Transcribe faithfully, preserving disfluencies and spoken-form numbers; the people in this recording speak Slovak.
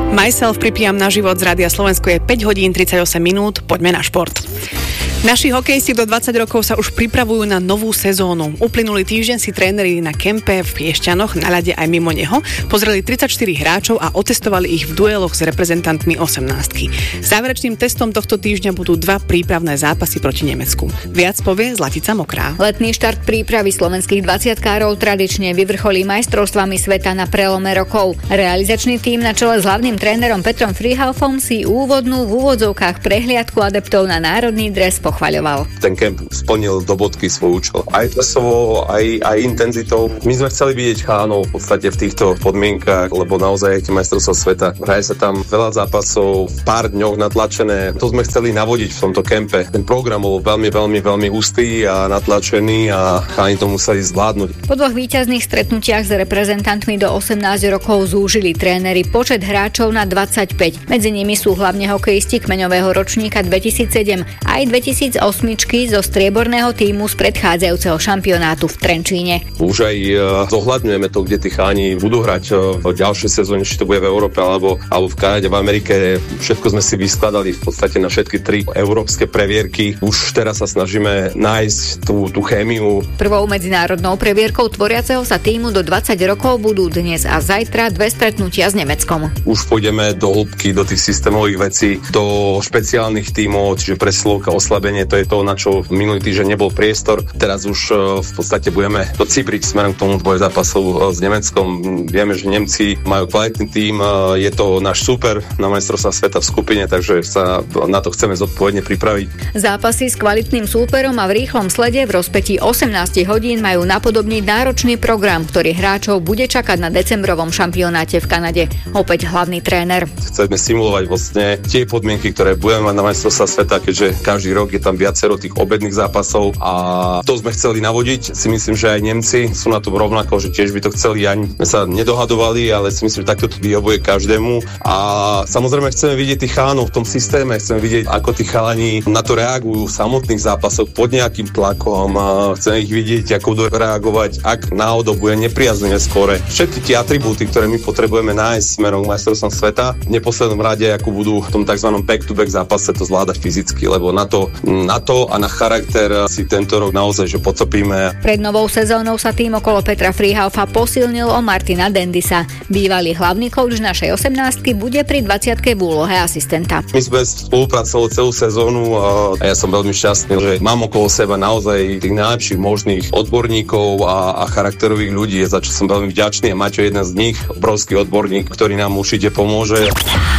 Myself pripijam na život z Rádia Slovensko, je päť hodín tridsaťosem minút, poďme na šport. Naši hokejisti do dvadsať rokov sa už pripravujú na novú sezónu. Uplynulý týždeň si tréneri na kempe v Piešťanoch, na ľade aj mimo neho, pozreli tridsaťštyri hráčov a otestovali ich v dueloch s reprezentantmi osemnástky. Záverečným testom tohto týždňa budú dva prípravné zápasy proti Nemecku. Viac povie Zlatica Mokrá. Letný štart prípravy slovenských dvadsiatkárov tradične vyvrcholí majstrovstvami sveta na prelome rokov. Realizačný tím na čele s hlavným trénerom Petrom Fríhalfom si úvodnú v úvodzovkách prehliadku adeptov na národný dres pochvaľoval. Ten kemp splnil do bodky svoj účel. Aj časovo, aj, aj intenzitou. My sme chceli vidieť chánov v podstate v týchto podmienkach, lebo naozaj tie majstrovstvá sveta. Hraje sa tam veľa zápasov, v pár dňoch natlačené. To sme chceli navodiť v tomto kempe. Ten program bol veľmi, veľmi, veľmi hustý a natlačený a cháni to museli zvládnuť. Po dvoch víťazných stretnutiach s reprezentantmi do osemnásť rokov zúžili tréneri počet hráčov na dvadsaťpäť. Medzi nimi sú hlavne hokejisti kmeňového ročníka dvetisícsedem aj dvetisícosem zo strieborného tímu z predchádzajúceho šampionátu v Trenčíne. Už aj zohľadňujeme to, kde tí cháni budú hrať v ďalšej sezóne, či to bude v Európe alebo, alebo v Kanade, v Amerike. Všetko sme si vyskladali v podstate na všetky tri európske previerky. Už teraz sa snažíme nájsť tú, tú chémiu. Prvou medzinárodnou previerkou tvoriaceho sa tímu do dvadsať rokov budú dnes a zajtra dve stretnutia s Nemeckom. Už pôjdeme do hĺbky, do tých systémových vecí, do špeciálnych tímov, čiže presilovka, oslabenie. To je to, na čo minulý týždeň nebol priestor. Teraz už v podstate budeme to cibriť smerom k tomu dvojzápasu s Nemeckom. Vieme, že Nemci majú kvalitný tím, je to náš súper na majstrovstvá sveta v skupine, takže sa na to chceme zodpovedne pripraviť. Zápasy s kvalitným súperom a v rýchlom slede v rozpätí osemnásť hodín majú napodobniť náročný program, ktorý hráčov bude čakať na decembrovom šampionáte v Kanade. Opäť hlavný tréner. Chceme simulovať vlastne tie podmienky, ktoré budeme mať na majstrovstvá sveta, keďže každý rok je tam viacero tých obedných zápasov a to sme chceli navodiť. Si myslím, že aj Nemci sú na tom rovnako, že tiež by to chceli, ani sme sa nedohadovali, ale si myslím, že takto to vyhovuje každému a samozrejme chceme vidieť tých chánov v tom systéme, chceme vidieť, ako tí chalani na to reagujú v samotných zápasoch pod nejakým tlakom a chceme ich vidieť, ako budú reagovať, ak náhodou bude nepriaznivé skóre. Všetky tie atribúty, ktoré my potrebujeme nájsť smerom k majstrovstvám sveta, v neposlednom rade, ako budú v tom tzv. Back-to-back zápase to zvládať fyzicky, lebo na to Na to a na charakter si tento rok naozaj, že podcopíme. Pred novou sezónou sa tým okolo Petra Fríhalfa posilnil o Martina Dendisa. Bývalý hlavný coach našej osemnástky bude pri dvadsiatke v úlohe asistenta. My sme spolupracovali celú sezónu a ja som veľmi šťastný, že mám okolo seba naozaj tých najlepších možných odborníkov a, a charakterových ľudí, za čo som veľmi vďačný a Maťo je jeden z nich, obrovský odborník, ktorý nám určite pomôže.